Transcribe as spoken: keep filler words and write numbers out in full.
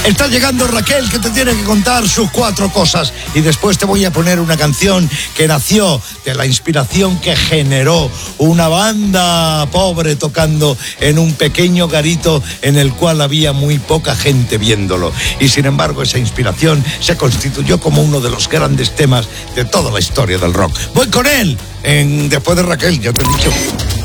Está llegando Raquel, que te tiene que contar sus cuatro cosas. Y después te voy a poner una canción que nació de la inspiración que generó una banda pobre tocando en un pequeño garito en el cual había muy poca gente viéndolo. Y sin embargo, esa inspiración se constituyó como uno de los grandes temas de toda la historia del rock. Voy con él, en Después de Raquel, ya te he dicho.